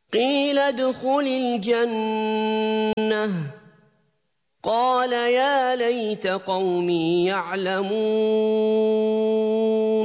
قِيلَ ادْخُلِ الْجَنَّةَ ۖ قَالَ يَا لَيْتَ قَوْمِي يَعْلَمُونَ